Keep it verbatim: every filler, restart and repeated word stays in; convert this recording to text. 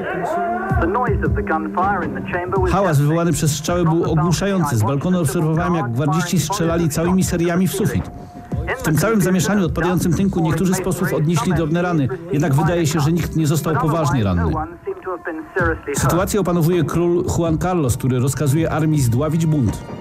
Hałas wywołany przez strzały był ogłuszający. Z balkonu obserwowałem, jak gwardziści strzelali całymi seriami w sufit. W tym całym zamieszaniu, odpadającym tynku, niektórzy z posłów odnieśli drobne rany, jednak wydaje się, że nikt nie został poważnie ranny. Sytuację opanowuje król Juan Carlos, który rozkazuje armii zdławić bunt.